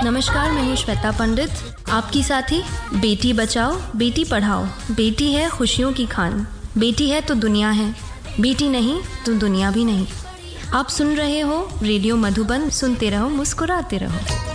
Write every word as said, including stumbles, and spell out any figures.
नमस्कार, मैं हूँ श्वेता पंडित, आपकी साथी। बेटी बचाओ, बेटी पढ़ाओ। बेटी है खुशियों की खान, बेटी है तो दुनिया है, बेटी नहीं तो दुनिया भी नहीं। आप सुन रहे हो रेडियो मधुबन, सुनते रहो, मुस्कुराते रहो।